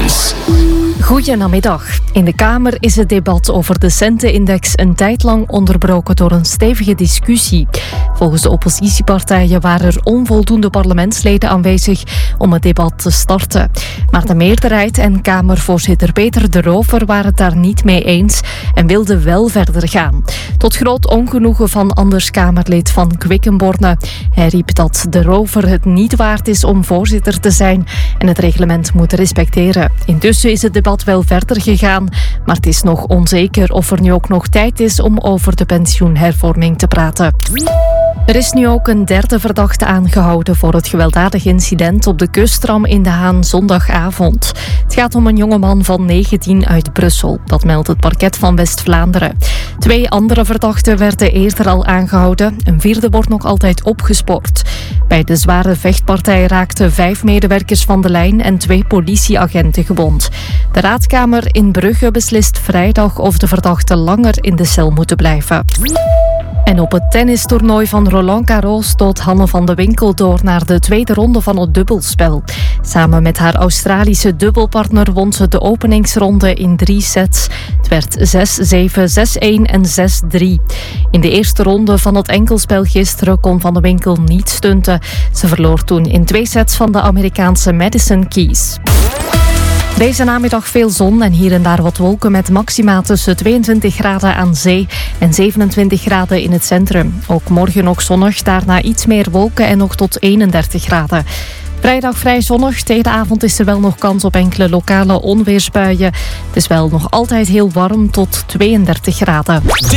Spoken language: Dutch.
Nieuws. Goedemiddag. In de Kamer is het debat over de centenindex een tijd lang onderbroken door een stevige discussie. Volgens de oppositiepartijen waren er onvoldoende parlementsleden aanwezig om het debat te starten. Maar de meerderheid en Kamervoorzitter Peter de Rover waren het daar niet mee eens en wilden wel verder gaan. Tot groot ongenoegen van Anders Kamerlid van Quickenborne. Hij riep dat de Rover het niet waard is om voorzitter te zijn en het reglement moet respecteren. Intussen is het debat wel verder gegaan, maar het is nog onzeker of er nu ook nog tijd is om over de pensioenhervorming te praten. Er is nu ook een derde verdachte aangehouden voor het gewelddadig incident op de kusttram in De Haan zondagavond. Het gaat om een jongeman van 19 uit Brussel. Dat meldt het parket van West-Vlaanderen. 2 andere verdachten werden eerder al aangehouden. Een vierde wordt nog altijd opgespoord. Bij de zware vechtpartij raakten 5 medewerkers van de lijn en 2 politieagenten gewond. De raadkamer in Brugge beslist vrijdag of de verdachten langer in de cel moeten blijven. En op het tennistoernooi van Roland Garros stoot Hanne van de Winkel door naar de tweede ronde van het dubbelspel. Samen met haar Australische dubbelpartner won ze de openingsronde in 3 sets. Het werd 6-7, 6-1 en 6-3. In de eerste ronde van het enkelspel gisteren kon Van de Winkel niet stunten. Ze verloor toen in 2 sets van de Amerikaanse Madison Keys. Deze namiddag veel zon en hier en daar wat wolken met maxima tussen 22 graden aan zee en 27 graden in het centrum. Ook morgen nog zonnig, daarna iets meer wolken en nog tot 31 graden. Vrijdag vrij zonnig, tegen de avond is er wel nog kans op enkele lokale onweersbuien. Het is wel nog altijd heel warm tot 32 graden.